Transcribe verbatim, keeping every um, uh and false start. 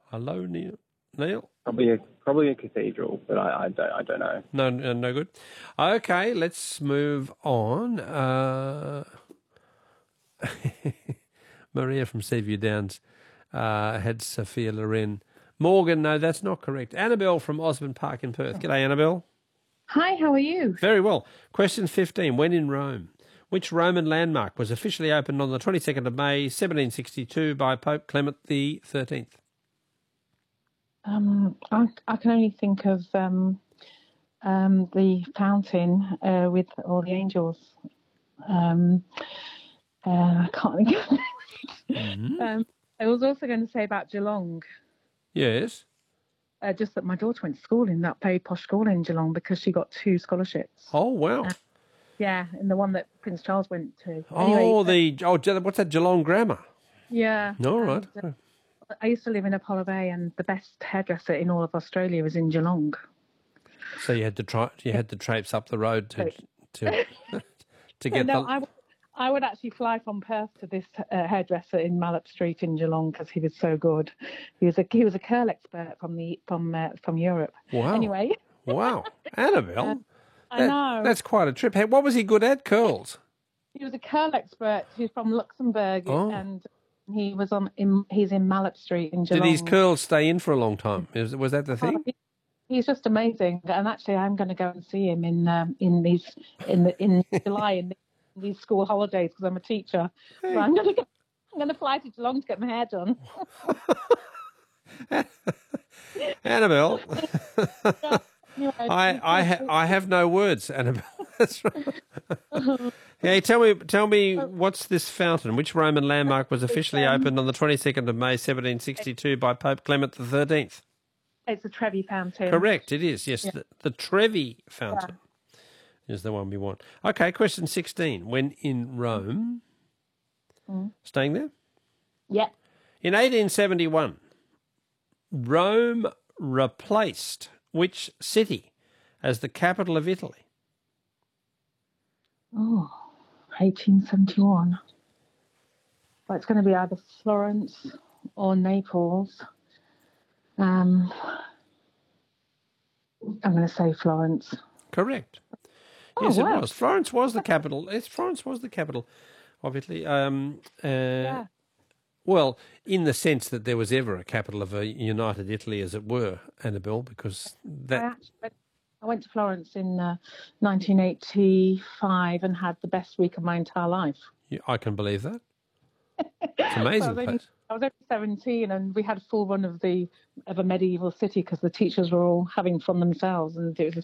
Hello, Neil. Neil? Probably a probably a cathedral, but I, I don't I don't know. No, no, no good. Okay, let's move on. Uh, Maria from Seaview Downs uh, had Sophia Loren. Morgan, no, that's not correct. Annabelle from Osborne Park in Perth. G'day, Annabelle. Hi, how are you? Very well. Question fifteen. When in Rome? Which Roman landmark was officially opened on the twenty-second of May, seventeen sixty-two by Pope Clement the thirteenth? Um, I, I can only think of um, um, the fountain uh, with all the angels. Um, uh, I can't think of it. Mm-hmm. um, I was also going to say about Geelong. Yes. Uh, just that my daughter went to school in that very posh school in Geelong because she got two scholarships. Oh, wow. Uh, yeah, and the one that Prince Charles went to. Oh, anyway, the oh, what's that, Geelong Grammar? Yeah. All right. And, uh, I used to live in Apollo Bay, and the best hairdresser in all of Australia was in Geelong. So you had to try, you had to traipse up the road to to to get no, the. I, w- I would actually fly from Perth to this uh, hairdresser in Mallup Street in Geelong because he was so good. He was a he was a curl expert from the from uh, from Europe. Wow. Anyway. Wow, Annabelle. Uh, I that, know. That's quite a trip. Hey, what was he good at? Curls. He was a curl expert. He's from Luxembourg, Oh. and he was on. In, he's in Mallup Street in Geelong. Did his curls stay in for a long time? Is, was that the thing? Oh, he, he's just amazing. And actually, I'm going to go and see him in um, in these in the, in July in these school holidays because I'm a teacher. Hey. So I'm going to go, I'm going to fly to Geelong to get my hair done. Annabelle. Anyway, I I ha- I have no words, Annabelle. That's right. Hey, tell me tell me what's this fountain? Which Roman landmark was officially opened on the twenty-second of May, seventeen sixty-two by Pope Clement the thirteenth? It's the Trevi Fountain. Correct, it is. Yes, Yeah. the, the Trevi Fountain yeah. is the one we want. Okay, question sixteen. When in Rome, mm. staying there? Yeah. In eighteen seventy-one, Rome replaced which city as the capital of Italy? Oh, eighteen seventy-one. Well, it's going to be either Florence or Naples. Um, I'm going to say Florence. Correct. Oh, Yes, wow. it was. Florence was the capital. Yes, Florence was the capital of Italy. Um, uh, Yeah. Well, in the sense that there was ever a capital of a united Italy, as it were, Annabelle, because I, that. actually went, I went to Florence in uh, nineteen eighty-five and had the best week of my entire life. I can believe that. It's an amazing I was only, place. I was only seventeen, and we had a full run of the of a medieval city because the teachers were all having fun themselves, and it was